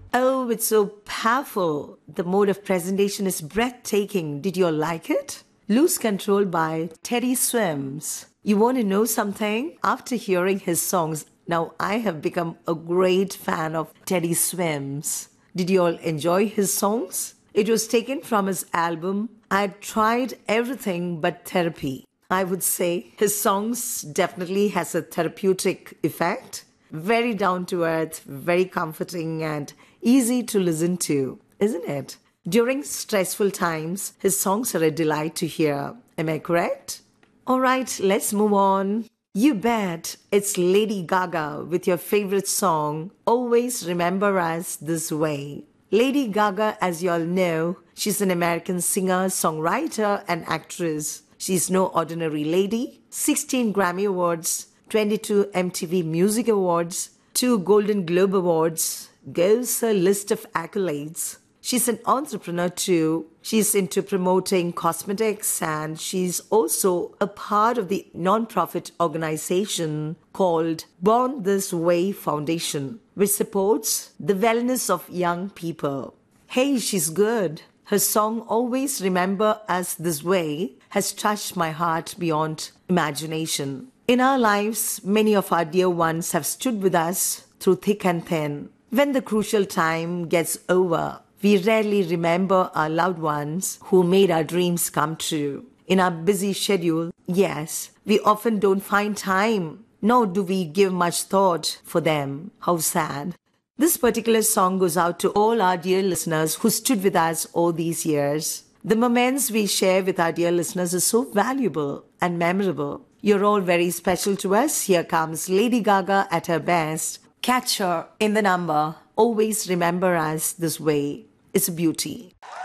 Oh, it's so powerful. The mode of presentation is breathtaking. Did you all like it? Lose Control by Teddy Swims. You want to know something? After hearing his songs, now I have become a great fan of Teddy Swims. Did you all enjoy his songs? It was taken from his album I Tried Everything But Therapy. I would say his songs definitely has a therapeutic effect. Very down to earth, very comforting and easy to listen to, isn't it? During stressful times, his songs are a delight to hear. Am I correct? All right, let's move on. You bet. It's Lady Gaga with your favorite song, Always Remember Us This Way. Lady Gaga, as you all know, she's an American singer, songwriter, and actress. She's no ordinary lady. 16 Grammy Awards, 22 MTV Music Awards, 2 Golden Globe Awards. Goes her list of accolades. She's an entrepreneur too. She's into promoting cosmetics and she's also a part of the non-profit organization called Born This Way Foundation, which supports the wellness of young people. Hey, she's good. Her song Always Remember Us This Way has touched my heart beyond imagination. In our lives, many of our dear ones have stood with us through thick and thin. When the crucial time gets over, we rarely remember our loved ones who made our dreams come true. In our busy schedule, yes, we often don't find time, nor do we give much thought for them. How sad. This particular song goes out to all our dear listeners who stood with us all these years. The moments we share with our dear listeners is so valuable and memorable. You're all very special to us. Here comes Lady Gaga at her best. Catch her in the number. Always remember us this way. It's a beauty.